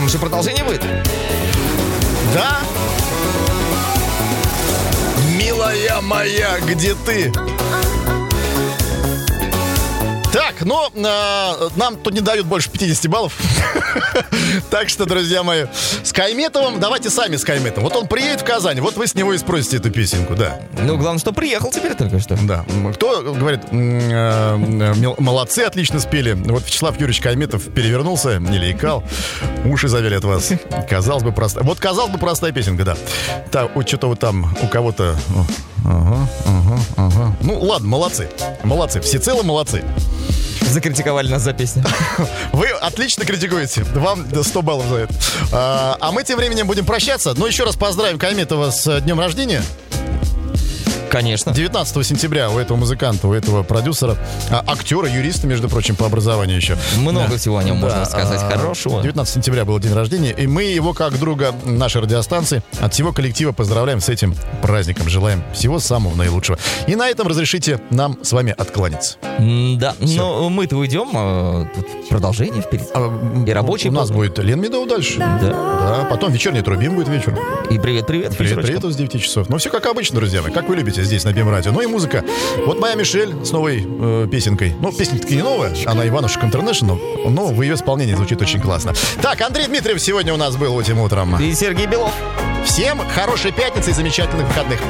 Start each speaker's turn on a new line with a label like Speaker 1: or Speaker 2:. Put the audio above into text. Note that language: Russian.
Speaker 1: Там же продолжение будет.
Speaker 2: Да? Милая моя, где ты? Так, но нам тут не дают больше 50 баллов. Так что, друзья мои, с Кайметовым, давайте сами с Кайметовым. Вот он приедет в Казань, вот вы с него и спросите эту песенку, да.
Speaker 1: Ну, главное, что приехал теперь только что.
Speaker 2: Да. Кто говорит, молодцы, отлично спели. Вот Вячеслав Юрьевич Кайметов перевернулся, не икал, уши завели от вас. Казалось бы, простая. Вот, казалось бы, простая песенка, да. Так, что-то вот там у кого-то... Ага. Ну, ладно, молодцы. Молодцы, всецело молодцы.
Speaker 1: Закритиковали нас за песню.
Speaker 2: Вы отлично критикуете. Вам 100 баллов за это. А мы тем временем будем прощаться. Но еще раз поздравим Кайметова с днем рождения.
Speaker 1: Конечно.
Speaker 2: 19 сентября у этого музыканта, у этого продюсера, актера, юриста, между прочим, по образованию еще.
Speaker 1: Много всего о нем можно сказать хорошего.
Speaker 2: 19 сентября был день рождения, и мы его, как друга нашей радиостанции, от всего коллектива поздравляем с этим праздником. Желаем всего самого наилучшего. И на этом разрешите нам с вами откланяться.
Speaker 1: Да, но мы-то уйдем, тут продолжение впереди. И рабочий.
Speaker 2: У нас будет Лен Медоу дальше. Да. Потом вечерний Трубим будет вечером.
Speaker 1: И привет-привет.
Speaker 2: Привет с 9 часов. Ну, все как обычно, друзья мои, как вы любите здесь на БМ-радио. Ну и музыка. Вот моя Мишель с новой песенкой. Ну, песенка-таки не новая, она Иванушек Интернешнл, но в ее исполнении звучит очень классно. Так, Андрей Дмитриев сегодня у нас был этим утром.
Speaker 1: И Сергей Белов.
Speaker 2: Всем хорошей пятницы и замечательных выходных.